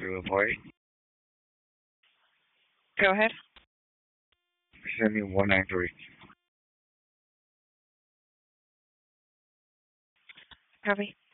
through a party. Go ahead. Send me 193. Copy.